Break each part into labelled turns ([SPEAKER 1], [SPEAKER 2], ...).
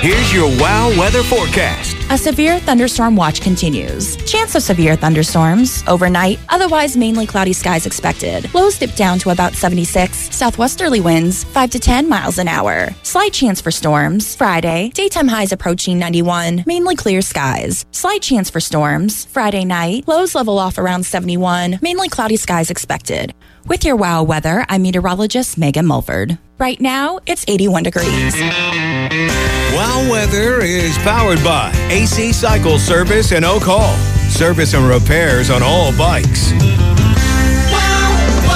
[SPEAKER 1] Here's your WOW weather forecast.
[SPEAKER 2] A severe thunderstorm watch continues. Chance of severe thunderstorms overnight, otherwise mainly cloudy skies expected. Lows dip down to about 76. Southwesterly winds 5 to 10 miles an hour. Slight chance for storms. Friday, daytime highs approaching 91. Mainly clear skies. Slight chance for storms. Friday night, lows level off around 71. Mainly cloudy skies expected. With your WOW weather, I'm meteorologist Megan Mulford. Right now, it's 81 degrees.
[SPEAKER 1] WOW weather is powered by AC Cycle Service and Oak Hall. Service and repairs on all bikes.
[SPEAKER 3] WOW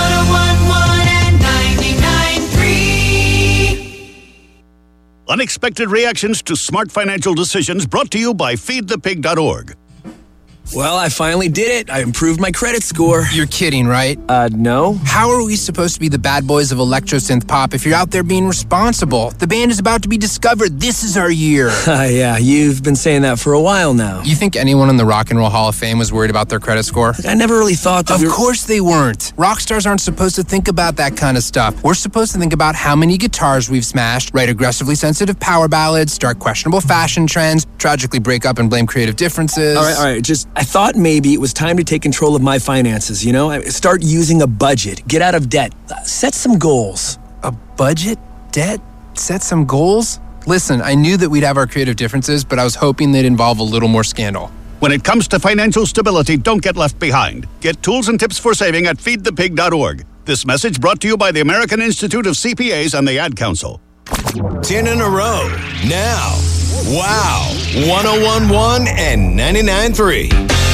[SPEAKER 3] 101.1 and 99.3.
[SPEAKER 4] Unexpected reactions to smart financial decisions brought to you by feedthepig.org.
[SPEAKER 5] Well, I finally did it. I improved my credit score.
[SPEAKER 6] You're kidding, right?
[SPEAKER 5] No.
[SPEAKER 6] How are we supposed to be the bad boys of electro-synth pop if you're out there being responsible? The band is about to be discovered. This is our year.
[SPEAKER 5] Yeah, you've been saying that for a while now.
[SPEAKER 6] You think anyone in the Rock and Roll Hall of Fame was worried about their credit score?
[SPEAKER 5] I never really thought that.
[SPEAKER 6] Of course they weren't. Rock stars aren't supposed to think about that kind of stuff. We're supposed to think about how many guitars we've smashed, write aggressively sensitive power ballads, start questionable fashion trends, tragically break up and blame creative differences.
[SPEAKER 5] All right. I thought maybe it was time to take control of my finances, you know? Start using a budget. Get out of debt. Set some goals.
[SPEAKER 6] A budget? Debt? Set some goals? Listen, I knew that we'd have our creative differences, but I was hoping they'd involve a little more scandal.
[SPEAKER 4] When it comes to financial stability, don't get left behind. Get tools and tips for saving at feedthepig.org. This message brought to you by the American Institute of CPAs and the Ad Council.
[SPEAKER 1] 10 in a row. Now, WOW 101.1 and 99.3.